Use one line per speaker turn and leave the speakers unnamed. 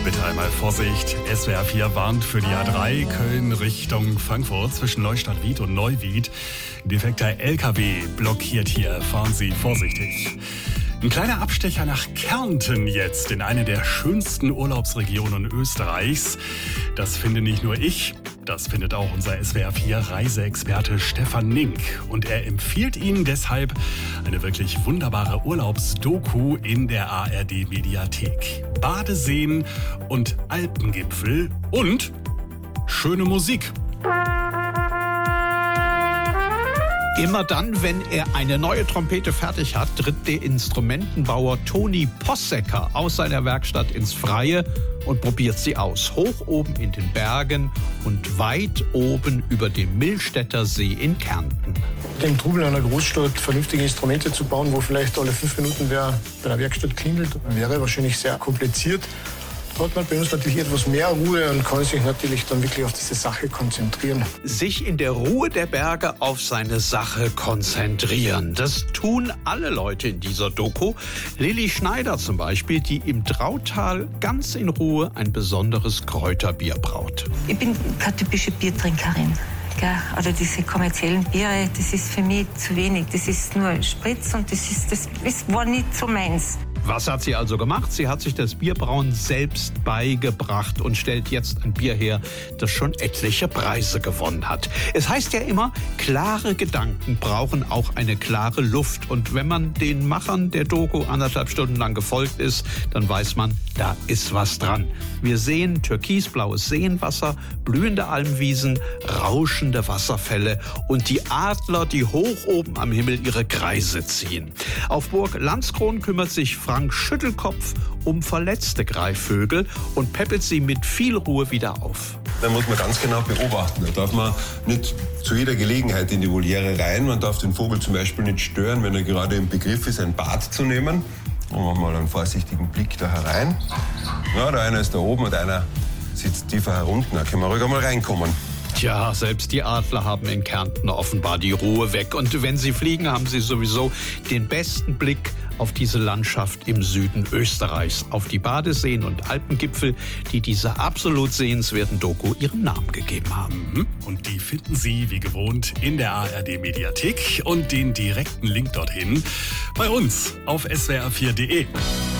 Bitte einmal Vorsicht. SWR 4 warnt für die A3 Köln Richtung Frankfurt zwischen Neustadt-Wied und Neuwied. Defekter LKW blockiert hier. Fahren Sie vorsichtig. Ein kleiner Abstecher nach Kärnten jetzt, in eine der schönsten Urlaubsregionen Österreichs. Das finde nicht nur ich, das findet auch unser SWR 4 Reiseexperte Stefan Nink. Und er empfiehlt Ihnen deshalb eine wirklich wunderbare Urlaubsdoku in der ARD Mediathek. Badeseen und Alpengipfel und schöne Musik.
Immer dann, wenn er eine neue Trompete fertig hat, tritt der Instrumentenbauer Toni Possecker aus seiner Werkstatt ins Freie und probiert sie aus. Hoch oben in den Bergen und weit oben über dem Millstätter See in Kärnten.
Dem Trubel einer Großstadt vernünftige Instrumente zu bauen, wo vielleicht alle 5 Minuten wer bei der Werkstatt klingelt, wäre wahrscheinlich sehr kompliziert. Da hat man bei uns natürlich etwas mehr Ruhe und kann sich natürlich dann wirklich auf diese Sache konzentrieren.
Sich in der Ruhe der Berge auf seine Sache konzentrieren. Das tun alle Leute in dieser Doku. Lilly Schneider zum Beispiel, die im Drautal ganz in Ruhe ein besonderes Kräuterbier braut.
Ich bin keine typische Biertrinkerin. Also diese kommerziellen Biere, das ist für mich zu wenig. Das ist nur Spritz und das war nicht so meins.
Was hat sie also gemacht? Sie hat sich das Bierbrauen selbst beigebracht und stellt jetzt ein Bier her, das schon etliche Preise gewonnen hat. Es heißt ja immer, klare Gedanken brauchen auch eine klare Luft. Und wenn man den Machern der Doku 1,5 Stunden lang gefolgt ist, dann weiß man, da ist was dran. Wir sehen türkisblaues Seenwasser, blühende Almwiesen, rauschende Wasserfälle und die Adler, die hoch oben am Himmel ihre Kreise ziehen. Auf Burg Landskron kümmert sich Frank Schüttelkopf um verletzte Greifvögel und peppelt sie mit viel Ruhe wieder auf.
Da muss man ganz genau beobachten. Da darf man nicht zu jeder Gelegenheit in die Voliere rein. Man darf den Vogel zum Beispiel nicht stören, wenn er gerade im Begriff ist, ein Bad zu nehmen. Dann machen wir mal einen vorsichtigen Blick da herein. Ja, der eine ist da oben und einer sitzt tiefer herunten. Da können wir ruhig einmal reinkommen.
Tja, selbst die Adler haben in Kärnten offenbar die Ruhe weg. Und wenn sie fliegen, haben sie sowieso den besten Blick auf diese Landschaft im Süden Österreichs, auf die Badeseen und Alpengipfel, die dieser absolut sehenswerten Doku ihren Namen gegeben haben.
Und die finden Sie wie gewohnt in der ARD Mediathek und den direkten Link dorthin bei uns auf swr4.de.